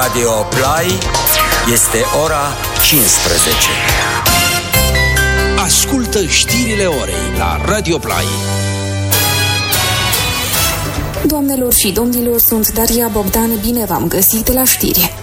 Radio Play este ora 15. Ascultă știrile orei la Radio Play. Doamnelor și domnilor, sunt Daria Bogdan, bine v-am găsit la știri.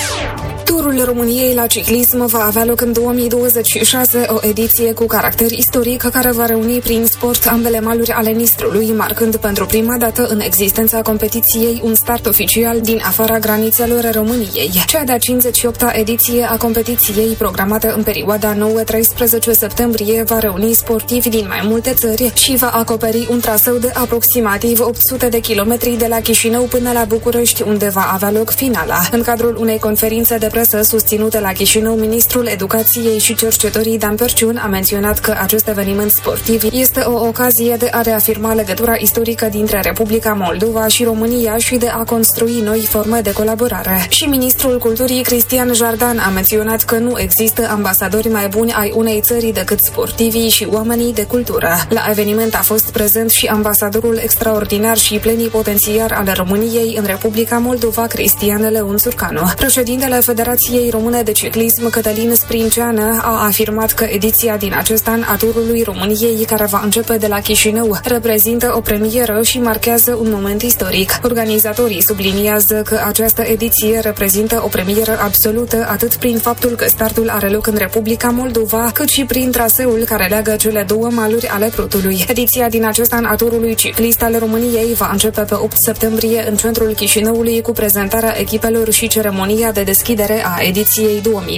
Turul României la ciclism va avea loc în 2026, o ediție cu caracter istoric care va reuni prin sport ambele maluri ale Nistrului, marcând pentru prima dată în existența competiției un start oficial din afara granițelor României. Cea de-a 58-a ediție a competiției, programată în perioada 9-13 septembrie, va reuni sportivi din mai multe țări și va acoperi un traseu de aproximativ 800 de kilometri de la Chișinău până la București, unde va avea loc finala. În cadrul unei conferințe de presă susținută la Chișinău, ministrul Educației și Cercetării Dan Perciun a menționat că acest eveniment sportiv este o ocazie de a reafirma legătura istorică dintre Republica Moldova și România și de a construi noi forme de colaborare. Și ministrul Culturii Cristian Jardan a menționat că nu există ambasadori mai buni ai unei țări decât sportivii și oamenii de cultură. La eveniment a fost prezent și ambasadorul extraordinar și plenipotențiar al României în Republica Moldova, Cristian Leon Țurcanu. Președintele Federației Române de Ciclism, Cătălin Sprinceană, a afirmat că ediția din acest an a Turului României, care va începe de la Chișinău, reprezintă o premieră și marchează un moment istoric. Organizatorii subliniază că această ediție reprezintă o premieră absolută atât prin faptul că startul are loc în Republica Moldova, cât și prin traseul care leagă cele două maluri ale Prutului. Ediția din acest an a Turului Ciclist al României va începe pe 8 septembrie în centrul Chișinăului cu prezentarea echipelor și ceremonia de deschidere a ediției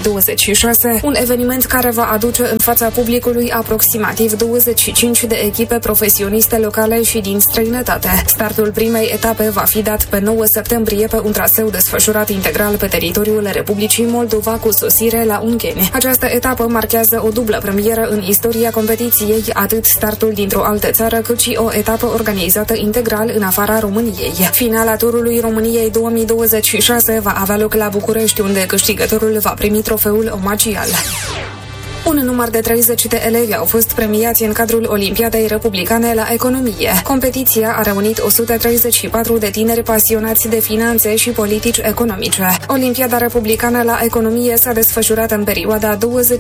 2026, un eveniment care va aduce în fața publicului aproximativ 25 de echipe profesioniste locale și din străinătate. Startul primei etape va fi dat pe 9 septembrie pe un traseu desfășurat integral pe teritoriul Republicii Moldova cu sosire la Ungheni. Această etapă marchează o dublă premieră în istoria competiției, atât startul dintr-o altă țară, cât și o etapă organizată integral în afara României. Finala Turului României 2026 va avea loc la București, unde câștigătorul va primi trofeul omagial. Un număr de 30 de elevi au fost premiați în cadrul Olimpiadei Republicane la Economie. Competiția a reunit 134 de tineri pasionați de finanțe și politici economice. Olimpiada Republicană la Economie s-a desfășurat în perioada 22-24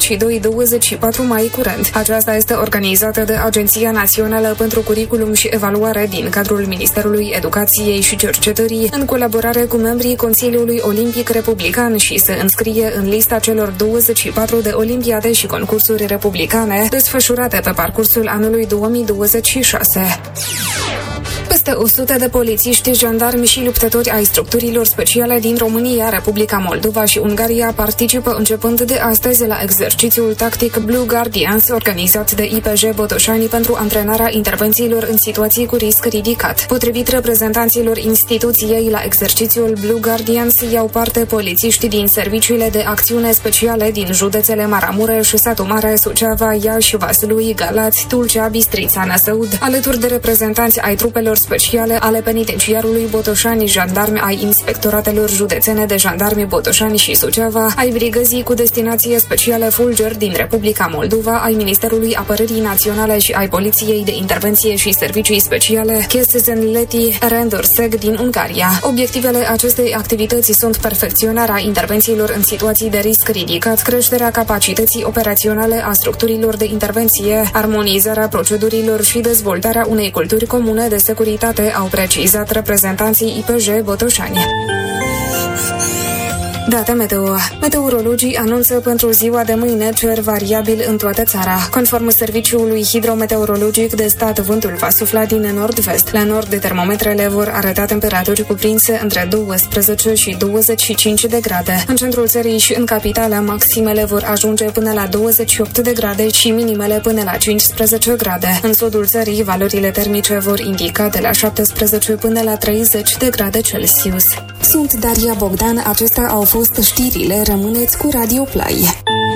mai curent. Aceasta este organizată de Agenția Națională pentru Curriculum și Evaluare din cadrul Ministerului Educației și Cercetării, în colaborare cu membrii Consiliului Olimpic Republican, și se înscrie în lista celor 24 de olimpiade și concursuri republicane desfășurate pe parcursul anului 2026. Peste 100 de polițiști, jandarmi și luptători ai structurilor speciale din România, Republica Moldova și Ungaria participă începând de astăzi la exercițiul tactic Blue Guardians organizat de IPJ Botoșani pentru antrenarea intervențiilor în situații cu risc ridicat. Potrivit reprezentanților instituției, la exercițiul Blue Guardians iau parte polițiști din serviciile de acțiune speciale din județele Maramureș, Satu Mare, Suceava, Iași, Vaslui, Galați, Tulcea, Bistrița, Năsăud, alături de reprezentanți ai trupelor speciale ale penitenciarului Botoșani, jandarmi ai inspectoratelor județene de jandarmi Botoșani și Suceava, ai brigăzii cu destinație specială Fulger din Republica Moldova, ai Ministerului Apărării Naționale și ai Poliției de Intervenție și Servicii Speciale Kesezenleti Rendorseg din Ungaria. Obiectivele acestei activități sunt perfecționarea intervențiilor în situații de risc ridicat, creșterea capacității operaționale a structurilor de intervenție, armonizarea procedurilor și dezvoltarea unei culturi comune de securitate, au precizat reprezentanții IPJ Botoșani. Date meteo. Meteorologii anunță pentru ziua de mâine cer variabil în toată țara. Conform Serviciului Hidrometeorologic de Stat, vântul va sufla din nord-vest. La nord, termometrele vor arăta temperaturi cuprinse între 12 și 25 de grade. În centrul țării și în capitală, maximele vor ajunge până la 28 de grade și minimele până la 15 grade. În sudul țării, valorile termice vor indica de la 17 până la 30 de grade Celsius. Sunt Daria Bogdan, acestea au fost știrile, rămâneți cu Radio Play.